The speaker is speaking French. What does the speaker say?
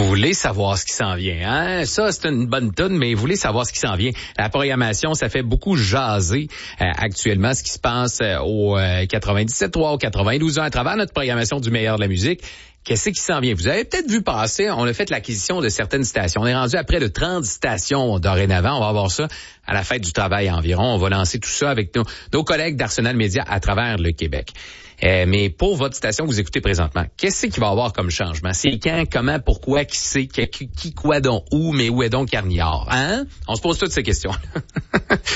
voulez savoir ce qui s'en vient, hein? Ça, c'est une bonne toune, mais vous voulez savoir ce qui s'en vient. La programmation, ça fait beaucoup jaser actuellement ce qui se passe au 97.3, au 92.1 à travers notre programmation du meilleur de la musique. Qu'est-ce qui s'en vient? Vous avez peut-être vu passer, on a fait l'acquisition de certaines stations. On est rendu à près de 30 stations dorénavant. On va avoir ça à la fête du travail environ. On va lancer tout ça avec nos collègues d'Arsenal Média à travers le Québec. Mais pour votre station que vous écoutez présentement, qu'est-ce qu'il va y avoir comme changement? C'est quand, comment, pourquoi, qui sait, qui, quoi donc, où, mais où est donc Carniard? Hein? On se pose toutes ces questions.